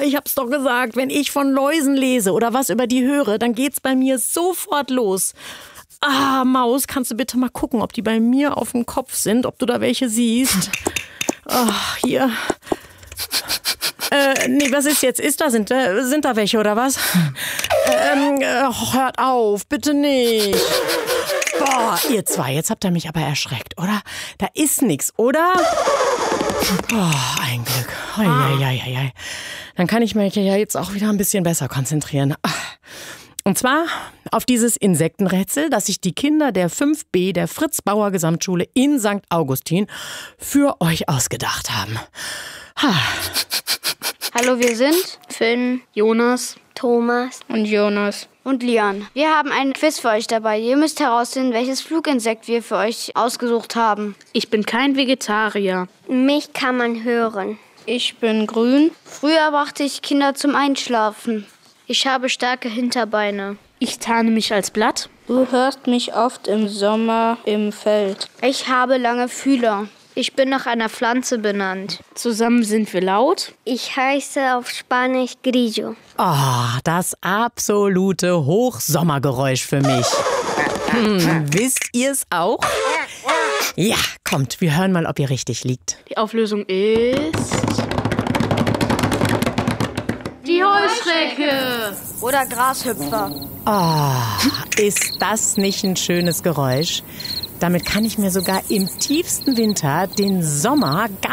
ich hab's doch gesagt, wenn ich von Läusen lese oder was über die höre, dann geht's bei mir sofort los. Maus, kannst du bitte mal gucken, ob die bei mir auf dem Kopf sind, ob du da welche siehst? Hier. Nee, was ist jetzt? Sind da welche oder was? Hört auf, bitte nicht. Boah, ihr zwei, jetzt habt ihr mich aber erschreckt, oder? Da ist nix, oder? Oh, ein Glück. Eieieiei. Dann kann ich mich ja jetzt auch wieder ein bisschen besser konzentrieren. Und zwar auf dieses Insektenrätsel, das sich die Kinder der 5B der Fritz-Bauer-Gesamtschule in St. Augustin für euch ausgedacht haben. Hallo, wir sind Finn, Jonas, Thomas und Jonas und Lian. Wir haben einen Quiz für euch dabei. Ihr müsst herausfinden, welches Fluginsekt wir für euch ausgesucht haben. Ich bin kein Vegetarier. Mich kann man hören. Ich bin grün. Früher brachte ich Kinder zum Einschlafen. Ich habe starke Hinterbeine. Ich tarne mich als Blatt. Du hörst mich oft im Sommer im Feld. Ich habe lange Fühler. Ich bin nach einer Pflanze benannt. Zusammen sind wir laut. Ich heiße auf Spanisch Grillo. Das absolute Hochsommergeräusch für mich. Wisst ihr's auch? Ja, kommt, wir hören mal, ob ihr richtig liegt. Die Auflösung ist... die Heuschrecke. Oder Grashüpfer. Ist das nicht ein schönes Geräusch? Damit kann ich mir sogar im tiefsten Winter den Sommer